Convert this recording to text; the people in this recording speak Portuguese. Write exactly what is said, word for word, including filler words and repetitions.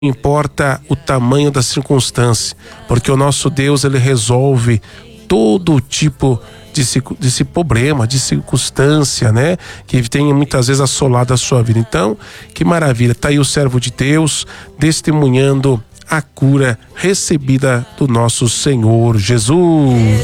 importa o tamanho da circunstância, porque o nosso Deus, ele resolve todo tipo de, de problema, de circunstância, né? Que tem muitas vezes assolado a sua vida. Então, que maravilha, tá aí o servo de Deus testemunhando a cura recebida do nosso Senhor Jesus.